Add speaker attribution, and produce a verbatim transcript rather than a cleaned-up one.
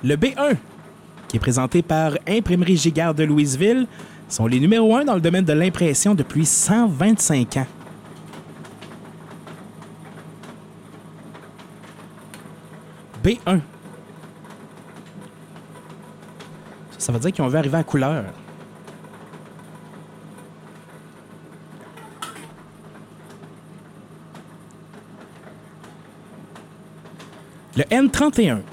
Speaker 1: Le B un, qui est présenté par Imprimerie Giguère de Louisville, sont les numéros un dans le domaine de l'impression depuis cent vingt-cinq ans. B un. Ça, ça veut dire qu'ils ont vu arriver à couleur. Le N trente et un.